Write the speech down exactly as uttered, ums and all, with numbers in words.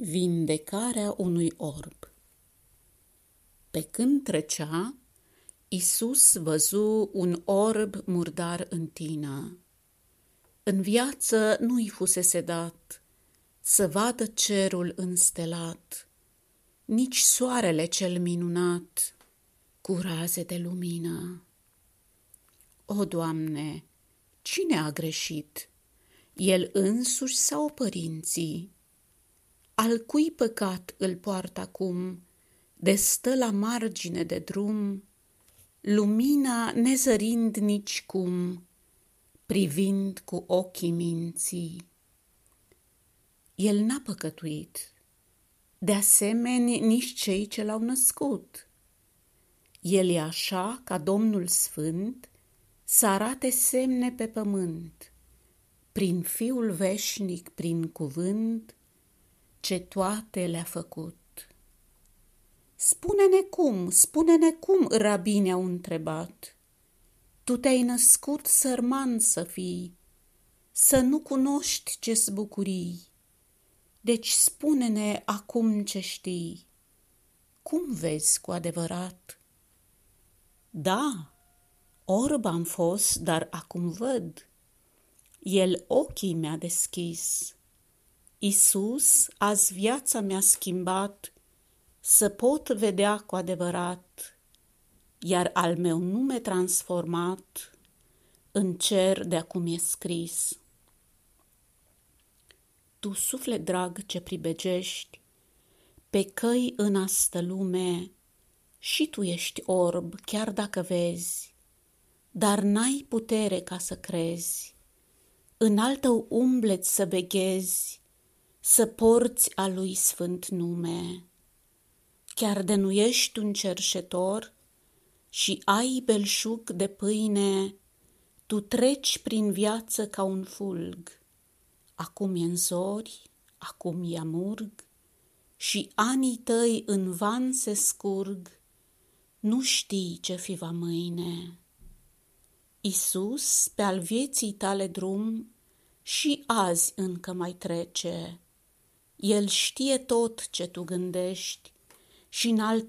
Vindecarea unui orb. Pe când trecea, Iisus văzu un orb murdar în tină. În viață nu-i fusese dat să vadă cerul înstelat, nici soarele cel minunat cu raze de lumină. O, Doamne, cine a greșit, el însuși sau părinții? Al cui păcat îl poartă acum, de stă la margine de drum, lumina nezărind nicicum, privind cu ochii minții? El n-a păcătuit, de asemeni nici cei ce l-au născut. El e așa ca Domnul Sfânt să arate semne pe pământ, prin Fiul veșnic, prin cuvânt, ce toate le-a făcut. Spune-ne cum, spune-ne cum, rabini au întrebat. Tu te-ai născut sărman să fii, să nu cunoști ce-s bucurii. Deci spune-ne acum ce știi. Cum vezi cu adevărat? Da, orb am fost, dar acum văd. El ochii mi-a deschis. Iisus azi viața mi-a schimbat să pot vedea cu adevărat, iar al meu nume transformat în cer de acum e scris. Tu, suflet drag ce pribegești pe căi în astă lume, și tu ești orb, chiar dacă vezi, dar n-ai putere ca să crezi, în al tău umblet să veghezi, să porți a lui sfânt nume. Chiar de nu ești un cerșetor și ai belșug de pâine, tu treci prin viață ca un fulg. Acum e în zori, acum e amurg, și anii tăi în van se scurg, nu știi ce fi va mâine. Iisus, pe al vieții tale drum, și azi încă mai trece. El știe tot ce tu gândești și în al